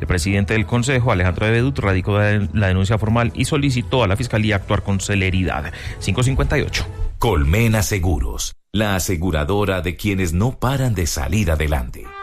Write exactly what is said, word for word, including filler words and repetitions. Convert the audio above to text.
presidente del Consejo, Alejandro de Bedut, radicó la denuncia formal y solicitó a la Fiscalía actuar con celeridad. cinco cincuenta y ocho. Colmena Seguros, la aseguradora de quienes no paran de salir adelante.